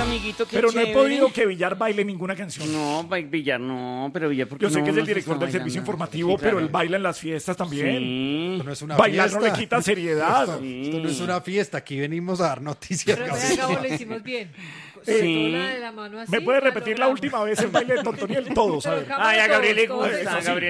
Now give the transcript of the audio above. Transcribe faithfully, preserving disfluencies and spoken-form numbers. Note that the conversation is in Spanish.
amiguito, qué Pero no he chévere. podido que Villar baile ninguna canción. No, ba- Villar no, pero Villar porque Yo sé no, que es no el se director está del servicio bailando. informativo, Sí, pero claro. él baila en las fiestas también. Sí. Esto no es una Bailar fiesta. no le quita seriedad. Esto, esto no es una fiesta. Aquí venimos a dar noticias. Pero Gabriel. vea, Gabo, lo hicimos bien. Sobre Sí. todo la de la mano así. ¿Me puede la repetir la logramos. última vez el baile de Tontoniel? Todos, a ver. Pero, Ay, a Gabriel le todos, todos. gusta, Eso sí. Gabriel